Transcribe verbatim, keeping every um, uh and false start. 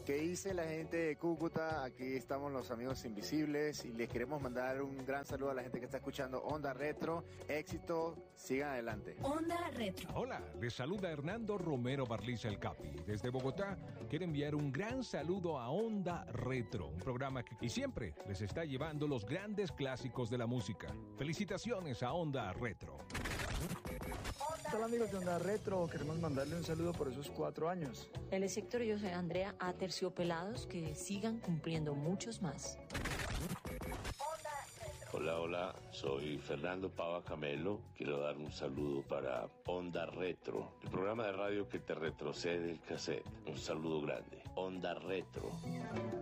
¿Qué dice la gente de Cúcuta? Aquí estamos los amigos invisibles y les queremos mandar un gran saludo a la gente que está escuchando Onda Retro. Éxito, sigan adelante. Onda Retro. Hola, les saluda Hernando Romero Barliza el Capi. Desde Bogotá, quiero enviar un gran saludo a Onda Retro, un programa que y siempre les está llevando los grandes clásicos de la música. Felicitaciones a Onda Retro. Hola amigos de Onda Retro, queremos mandarle un saludo por esos cuatro años. Él es Héctor y yo soy Andrea, Aterciopelados, que sigan cumpliendo muchos más. Hola, hola, soy Fernando Pava Camelo. Quiero dar un saludo para Onda Retro, el programa de radio que te retrocede el cassette. Un saludo grande. Onda Retro.